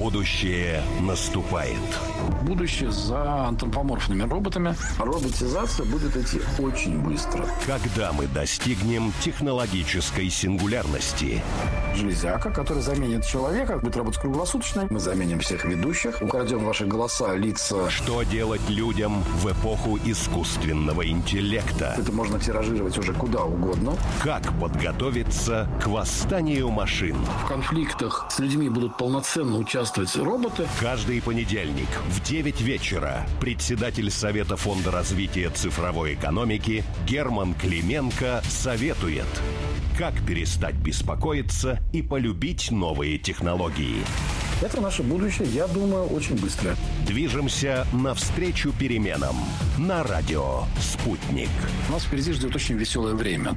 Будущее наступает. Будущее за антропоморфными роботами. Роботизация будет идти очень быстро. Когда мы достигнем технологической сингулярности? Железяка, которая заменит человека, будет работать круглосуточно. Мы заменим всех ведущих, украдем ваши голоса, лица. Что делать людям в эпоху искусственного интеллекта? Это можно тиражировать уже куда угодно. Как подготовиться к восстанию машин? В конфликтах с людьми будут полноценно участвовать роботы. Каждый понедельник в 9 вечера председатель Совета фонда развития цифровой экономики Герман Клименко советует, как перестать беспокоиться и полюбить новые технологии. Это наше будущее, я думаю, очень быстро. Движемся навстречу переменам на радио «Спутник». Нас впереди ждет очень веселое время.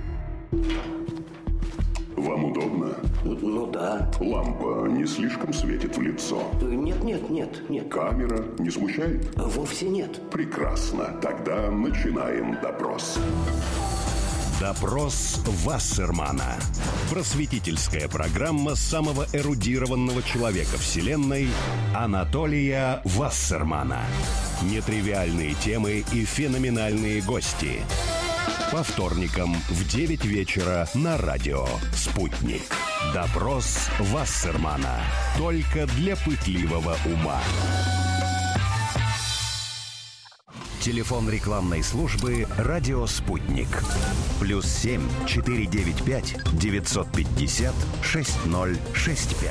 Вам удобно? Ну да. Лампа не слишком светит в лицо? Нет. Камера не смущает? Вовсе нет. Прекрасно. Тогда начинаем допрос. Допрос Вассермана. Просветительская программа самого эрудированного человека Вселенной Анатолия Вассермана. Нетривиальные темы и феноменальные гости. По вторникам в 9 вечера на радио «Спутник». Допрос Вассермана. Только для пытливого ума. Телефон рекламной службы «Радио Спутник». +7 495 950 6065.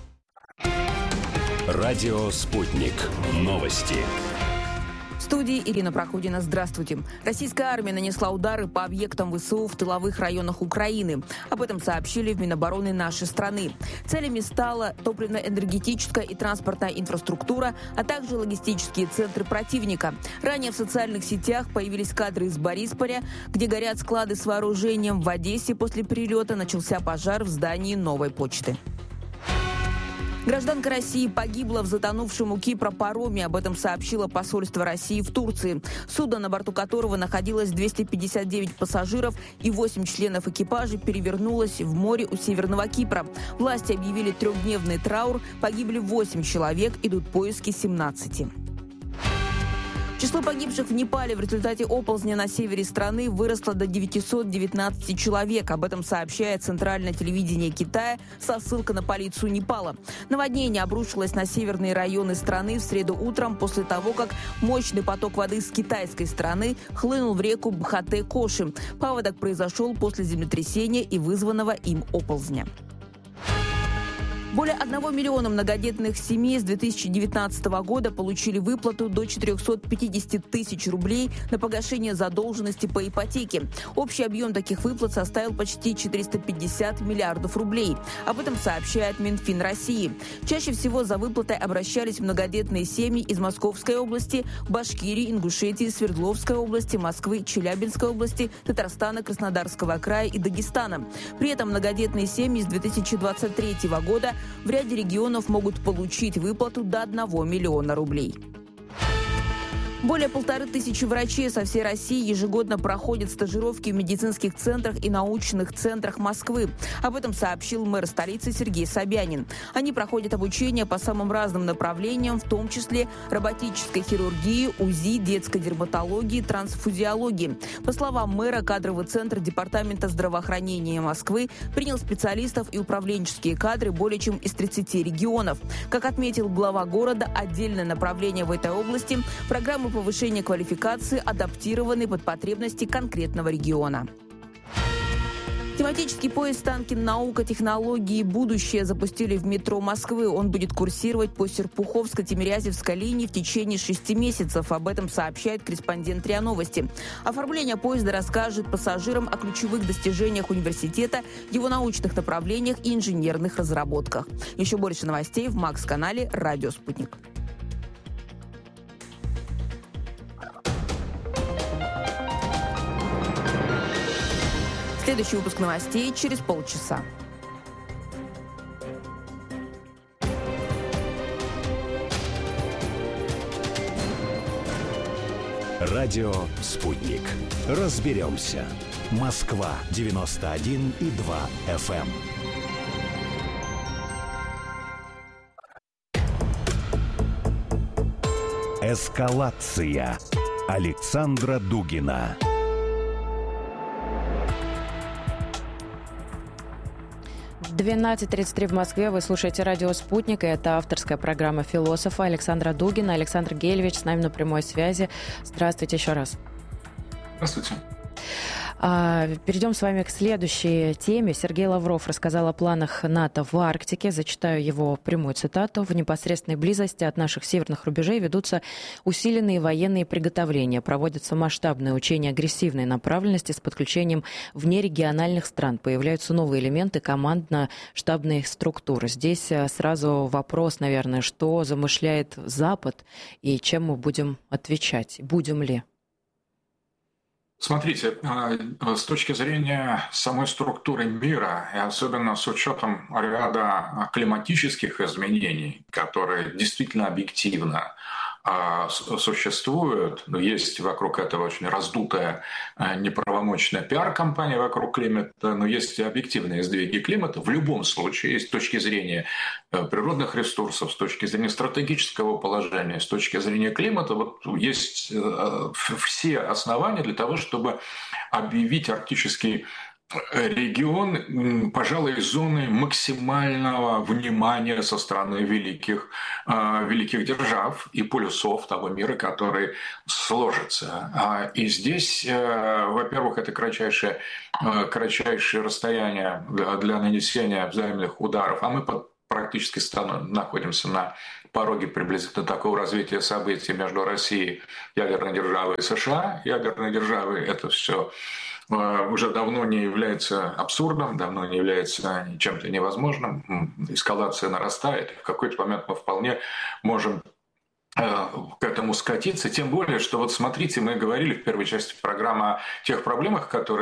Радио Спутник. Новости. В студии Ирина Прокудина. Здравствуйте. Российская армия нанесла удары по объектам ВСУ в тыловых районах Украины. Об этом сообщили в Минобороны нашей страны. Целями стала топливно-энергетическая и транспортная инфраструктура, а также логистические центры противника. Ранее в социальных сетях появились кадры из Борисполя, где горят склады с вооружением. В Одессе после прилета начался пожар в здании Новой почты. Гражданка России погибла в затонувшем у Кипра пароме. Об этом сообщило посольство России в Турции. Судно, на борту которого находилось 259 пассажиров и 8 членов экипажа, перевернулось в море у Северного Кипра. Власти объявили 3-дневный траур. Погибли 8 человек, идут поиски 17. Число погибших в Непале в результате оползня на севере страны выросло до 919 человек. Об этом сообщает Центральное телевидение Китая со ссылкой на полицию Непала. Наводнение обрушилось на северные районы страны в среду утром после того, как мощный поток воды с китайской стороны хлынул в реку Бхате-Коши. Паводок произошел после землетрясения и вызванного им оползня. Более 1 миллиона многодетных семей с 2019 года получили выплату до 450 тысяч рублей на погашение задолженности по ипотеке. Общий объем таких выплат составил почти 450 миллиардов рублей. Об этом сообщает Минфин России. Чаще всего за выплатой обращались многодетные семьи из Московской области, Башкирии, Ингушетии, Свердловской области, Москвы, Челябинской области, Татарстана, Краснодарского края и Дагестана. При этом многодетные семьи с 2023 года в ряде регионов могут получить выплату до 1 миллиона рублей. Более 1500 врачей со всей России ежегодно проходят стажировки в медицинских центрах и научных центрах Москвы. Об этом сообщил мэр столицы Сергей Собянин. Они проходят обучение по самым разным направлениям, в том числе роботической хирургии, УЗИ, детской дерматологии, трансфузиологии. По словам мэра, кадровый центр Департамента здравоохранения Москвы принял специалистов и управленческие кадры более чем из 30 регионов. Как отметил глава города, отдельное направление в этой области – программы повышения квалификации, адаптированы под потребности конкретного региона. Тематический поезд «Станкин. Наука, технологии, будущее» запустили в метро Москвы. Он будет курсировать по Серпуховско-Тимирязевской линии в течение 6 месяцев. Об этом сообщает корреспондент РИА Новости. Оформление поезда расскажет пассажирам о ключевых достижениях университета, его научных направлениях и инженерных разработках. Еще больше новостей в МАКС-канале «Радио Спутник». Следующий выпуск новостей через полчаса. Радио «Спутник». Разберемся. Москва 91,2 FM. Эскалация. Александра Дугина. В 12:33 в Москве. Вы слушаете радио «Спутник». И это авторская программа философа Александра Дугина. Александр Гельвич с нами на прямой связи. Здравствуйте еще раз. Здравствуйте. Перейдем с вами к следующей теме. Сергей Лавров рассказал о планах НАТО в Арктике. Зачитаю его прямую цитату. «В непосредственной близости от наших северных рубежей ведутся усиленные военные приготовления. Проводятся масштабные учения агрессивной направленности с подключением внерегиональных стран. Появляются новые элементы командно-штабной структуры». Здесь сразу вопрос, наверное, что замышляет Запад и чем мы будем отвечать? Будем ли? Смотрите, с точки зрения самой структуры мира, и особенно с учетом ряда климатических изменений, которые действительно объективно существуют, есть вокруг этого очень раздутая неправомочная пиар-компания вокруг климата, но есть и объективные сдвиги климата. В любом случае, с точки зрения природных ресурсов, с точки зрения стратегического положения, с точки зрения климата, вот есть все основания для того, чтобы объявить арктический регион, пожалуй, зоной максимального внимания со стороны великих держав и полюсов того мира, который сложится. И здесь, во-первых, это кратчайшее расстояние для нанесения взаимных ударов, а мы практически находимся на пороге приблизительно такого развития событий между Россией, ядерной державой, и США. Ядерной державой это все уже давно не является абсурдом, давно не является чем-то невозможным. Эскалация нарастает. В какой-то момент мы вполне можем к этому скатиться. Тем более, что вот смотрите, мы говорили в первой части программы о тех проблемах,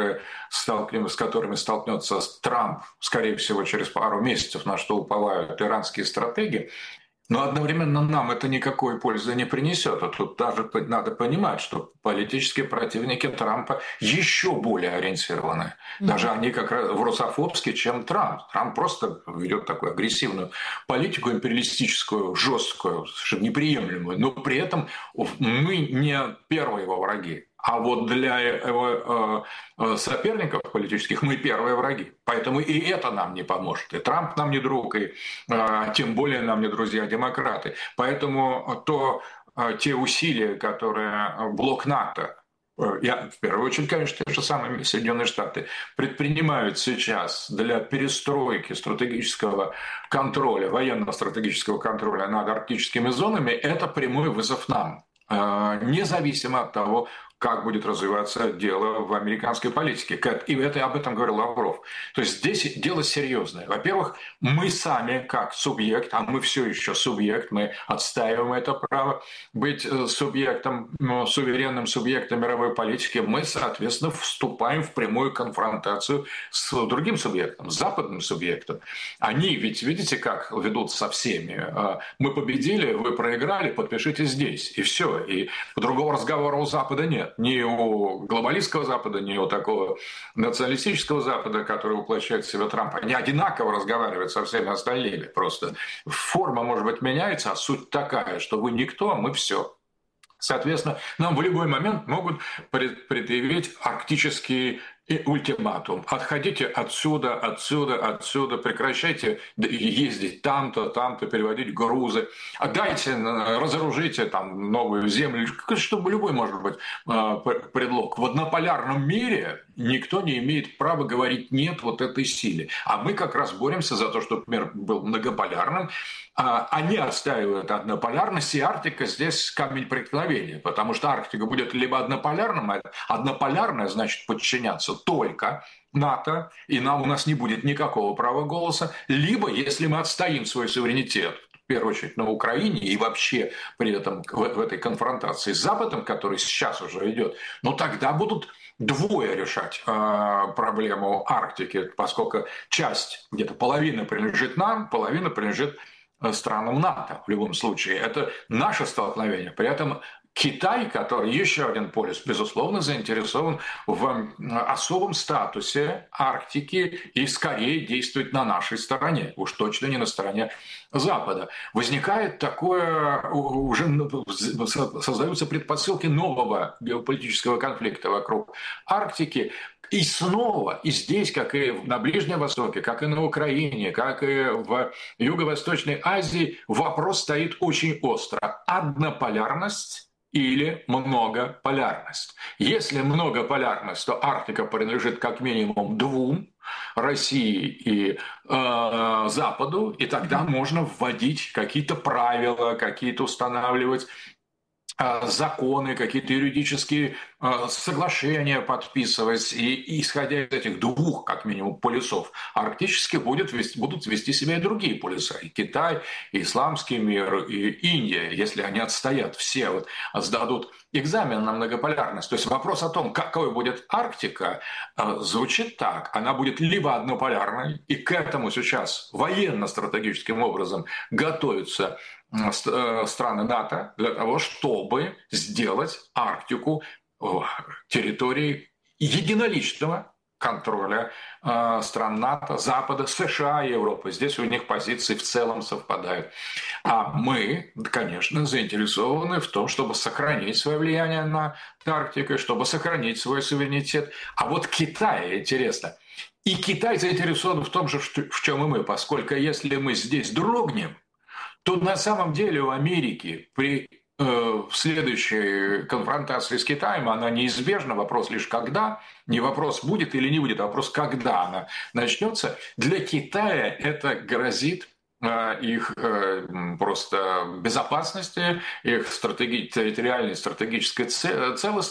с которыми столкнется Трамп, скорее всего, через пару месяцев, на что уповают иранские стратеги. Но одновременно нам это никакой пользы не принесет. А тут даже надо понимать, что политические противники Трампа еще более ориентированы. Даже они как раз в русофобски, чем Трамп. Трамп просто ведет такую агрессивную политику, империалистическую, жесткую, совершенно неприемлемую. Но при этом мы не первые его враги. А вот для его соперников политических мы первые враги. Поэтому и это нам не поможет. И Трамп нам не друг, и тем более нам не друзья-демократы. Поэтому те усилия, которые блок НАТО, в первую очередь, конечно, те же самые Соединенные Штаты, предпринимают сейчас для перестройки стратегического контроля, военно-стратегического контроля над арктическими зонами, это прямой вызов нам. Независимо от того, как будет развиваться дело в американской политике. И об этом говорил Лавров. То есть здесь дело серьезное. Во-первых, мы сами как субъект, а мы все еще субъект, мы отстаиваем это право быть субъектом, суверенным субъектом мировой политики, мы, соответственно, вступаем в прямую конфронтацию с другим субъектом, с западным субъектом. Они ведь, видите, как ведут со всеми. Мы победили, вы проиграли, подпишите здесь. И все. И другого разговора у Запада нет. Ни у глобалистского Запада, ни у такого националистического Запада, который воплощает в себя Трампа. Они одинаково разговаривают со всеми остальными. Просто форма, может быть, меняется, а суть такая, что вы никто, а мы все. Соответственно, нам в любой момент могут предъявить арктический ультиматум. Отходите отсюда, прекращайте ездить там-то, переводить грузы, разоружите там новую землю, чтобы любой может быть предлог. В однополярном мире никто не имеет права говорить «нет» вот этой силе. А мы как раз боремся за то, чтобы мир был многополярным. Они отстаивают однополярность, и Арктика здесь камень преткновения, потому что Арктика будет либо однополярным, а однополярное значит подчиняться только НАТО, и у нас не будет никакого права голоса, либо если мы отстоим свой суверенитет, в первую очередь на Украине и вообще при этом в этой конфронтации с Западом, который сейчас уже идет, но тогда будут двое решать проблему Арктики, поскольку часть, где-то половина принадлежит нам, половина принадлежит странам НАТО в любом случае. Это наше столкновение. При этом Китай, который еще один полюс, безусловно, заинтересован в особом статусе Арктики и скорее действует на нашей стороне, уж точно не на стороне Запада. Возникает такое, уже создаются предпосылки нового геополитического конфликта вокруг Арктики. И снова, и здесь, как и на Ближнем Востоке, как и на Украине, как и в Юго-Восточной Азии, вопрос стоит очень остро. Однополярность или многополярность. Если многополярность, то Арктика принадлежит как минимум двум, России и Западу, и тогда можно вводить какие-то правила, какие-то устанавливать законы, какие-то юридические соглашения подписывать. И исходя из этих двух, как минимум, полюсов арктических, будут вести себя и другие полюса. И Китай, и исламский мир, и Индия, если они отстоят, все вот сдадут экзамен на многополярность. То есть вопрос о том, какой будет Арктика, звучит так. Она будет либо однополярной, и к этому сейчас военно-стратегическим образом готовятся страны НАТО для того, чтобы сделать Арктику территорией единоличного контроля стран НАТО, Запада, США и Европы. Здесь у них позиции в целом совпадают. А мы, конечно, заинтересованы в том, чтобы сохранить свое влияние над Арктикой, чтобы сохранить свой суверенитет. А вот Китай, интересно, и Китай заинтересован в том же, в чем и мы, поскольку если мы здесь дрогнем, то на самом деле у Америки при следующей конфронтации с Китаем она неизбежна. Вопрос лишь когда, не вопрос будет или не будет, а вопрос когда она начнется. Для Китая это грозит их просто безопасности, их территориальной стратегической целостности.